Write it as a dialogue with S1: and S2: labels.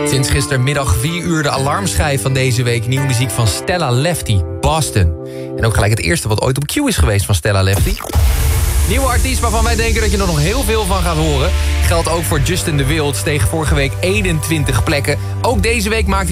S1: Sinds gistermiddag 4 uur de alarmschijf van deze week. Nieuwe muziek van Stella Lefty, Boston. En ook gelijk het eerste wat ooit op Q is geweest van Stella Lefty. Nieuwe artiest waarvan wij denken dat je er nog heel veel van gaat horen. Geldt ook voor Justin de Wild. Steeg vorige week 21 plekken. Ook deze week maakt hij